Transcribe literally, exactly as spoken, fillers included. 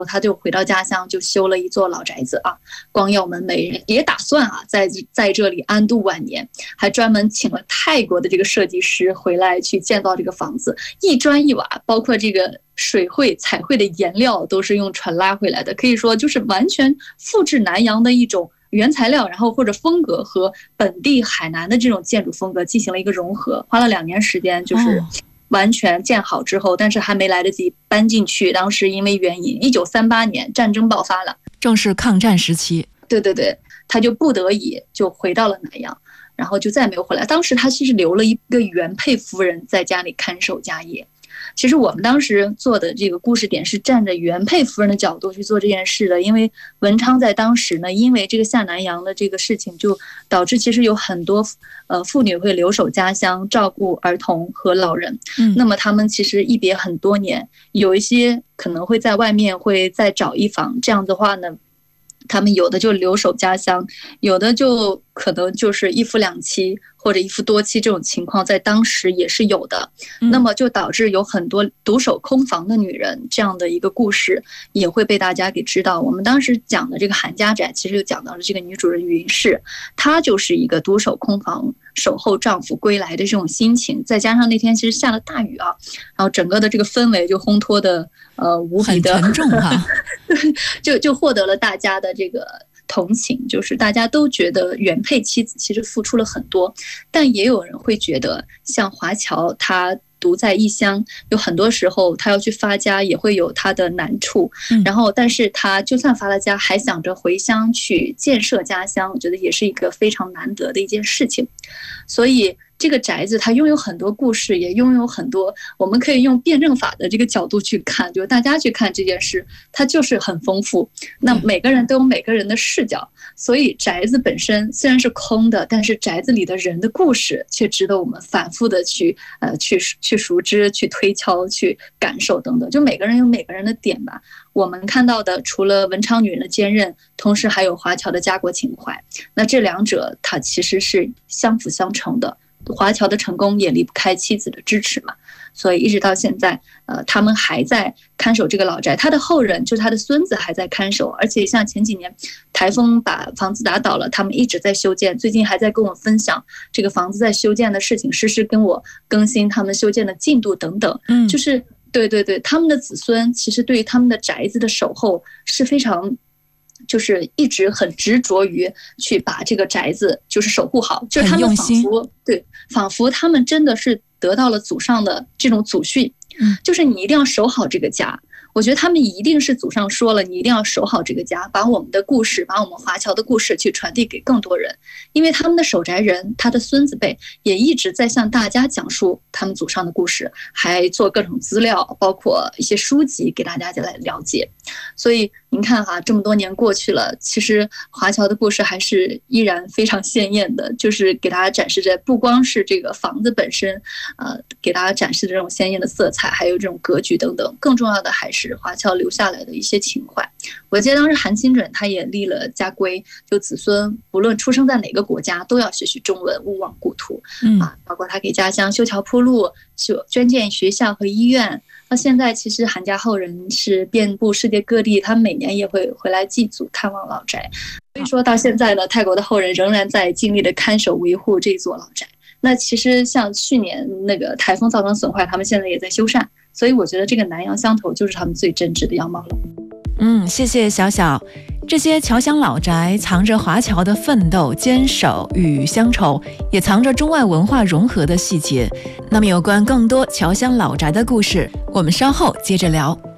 他就回到家乡，就修了一座老宅子啊，光耀门楣，也打算啊在在这里安度晚年，还专门请了泰国的这个设计师回来去建造这个房子，一砖一瓦，包括这个水绘、彩绘的颜料都是用船拉回来的，可以说就是完全复制南洋的一种原材料，然后或者风格和本地海南的这种建筑风格进行了一个融合，花了两年时间，就是完全建好之后，但是还没来得及搬进去，当时因为原因，一九三八年战争爆发了， 正是抗战时期。 对对对，他就不得已就回到了南洋，然后就再没有回来。当时他其实留了一个原配夫人在家里看守家业。其实我们当时做的这个故事点是站着原配夫人的角度去做这件事的，因为文昌在当时呢，因为这个下南洋的这个事情，就导致其实有很多呃妇女会留守家乡照顾儿童和老人，嗯，那么他们其实一别很多年，有一些可能会在外面会再找一房，这样的话呢，他们有的就留守家乡，有的就可能就是一夫两妻或者一夫多妻，这种情况在当时也是有的。那么就导致有很多独守空房的女人，这样的一个故事也会被大家给知道。我们当时讲的这个韩家宅，其实就讲到了这个女主人云氏，她就是一个独守空房守候丈夫归来的这种心情，再加上那天其实下了大雨啊，然后整个的这个氛围就烘托的呃无比的很沉重啊， 就就获得了大家的这个同情，就是大家都觉得原配妻子其实付出了很多，但也有人会觉得像华侨他独在异乡，有很多时候他要去发家也会有他的难处，然后但是他就算发了家还想着回乡去建设家乡，我觉得也是一个非常难得的一件事情。所以这个宅子它拥有很多故事，也拥有很多我们可以用辩证法的这个角度去看，就是大家去看这件事它就是很丰富，那每个人都有每个人的视角，所以宅子本身虽然是空的，但是宅子里的人的故事却值得我们反复的去呃去去熟知、去推敲、去感受等等，就每个人有每个人的点吧。我们看到的除了文昌女人的坚韧，同时还有华侨的家国情怀，那这两者它其实是相辅相成的。华侨的成功也离不开妻子的支持嘛，所以一直到现在，呃，他们还在看守这个老宅，他的后人就是他的孙子还在看守，而且像前几年台风把房子打倒了，他们一直在修建，最近还在跟我分享这个房子在修建的事情，实时跟我更新他们修建的进度等等，嗯，就是对对对，他们的子孙其实对于他们的宅子的守候是非常。就是一直很执着于去把这个宅子就是守护好，就是他们仿佛对，仿佛他们真的是得到了祖上的这种祖训，就是你一定要守好这个家。我觉得他们一定是祖上说了，你一定要守好这个家，把我们的故事，把我们华侨的故事去传递给更多人。因为他们的守宅人，他的孙子辈也一直在向大家讲述他们祖上的故事，还做各种资料，包括一些书籍给大家来了解。所以您看哈，这么多年过去了，其实华侨的故事还是依然非常鲜艳的，就是给大家展示着不光是这个房子本身，呃，给大家展示这种鲜艳的色彩，还有这种格局等等，更重要的还是华侨留下来的一些情怀。我记得当时韩清准他也立了家规，就子孙不论出生在哪个国家都要学习中文，勿忘故土，啊，包括他给家乡修桥铺路，修捐建学校和医院。到现在其实韩家后人是遍布世界各地，他每年也会回来祭祖看望老宅，所以说到现在呢，泰国的后人仍然在尽力的看守维护这座老宅。那其实像去年那个台风造成损坏，他们现在也在修缮，所以我觉得这个南洋乡头就是他们最真挚的样貌了。 嗯，谢谢小小。这些侨乡老宅藏着华侨的奋斗、坚守与乡愁，也藏着中外文化融合的细节。那么有关更多侨乡老宅的故事，我们稍后接着聊。